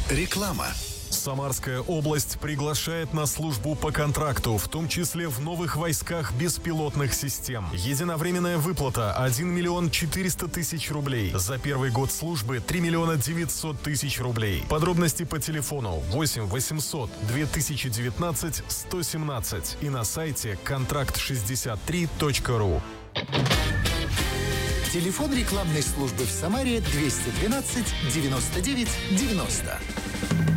Реклама. Самарская область приглашает на службу по контракту, в том числе в новых войсках беспилотных систем. Единовременная выплата 1 миллион 400 тысяч рублей. За первый год службы 3 миллиона 900 тысяч рублей. Подробности по телефону 8 800 2019 117 и на сайте контракт63.ру. Телефон рекламной службы в Самаре 212 99 90.